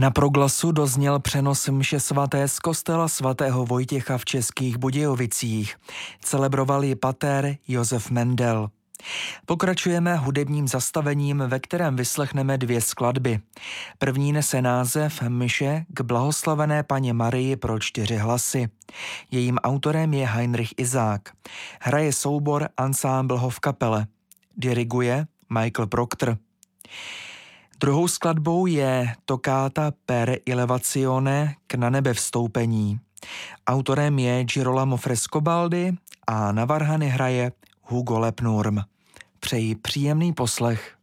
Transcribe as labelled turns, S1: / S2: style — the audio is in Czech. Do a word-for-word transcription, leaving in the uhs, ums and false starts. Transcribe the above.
S1: Na Proglasu dozněl přenos mše svaté z kostela svatého Vojtěcha v Českých Budějovicích. Celebroval ji pater Josef Mendel. Pokračujeme hudebním zastavením, ve kterém vyslechneme dvě skladby. První nese název Mše k blahoslavené Panně Marii pro čtyři hlasy. Jejím autorem je Heinrich Izák. Hraje soubor Ensemble Hofkapelle. Diriguje Michael Proctor. Druhou skladbou je Toccata per elevazione k na nebe vstoupení. Autorem je Girolamo Frescobaldi a na varhany hraje Hugo Lepnurm. Přeji příjemný poslech.